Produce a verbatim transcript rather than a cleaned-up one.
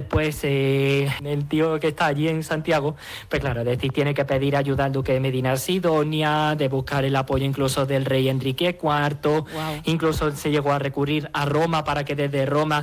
después eh, el tío que está allí en Santiago, pues claro, es decir, tiene que pedir ayuda al duque de Medina Sidonia, de buscar el apoyo incluso del rey Enrique cuarto, wow. Incluso se llegó a recurrir a Roma para que desde Roma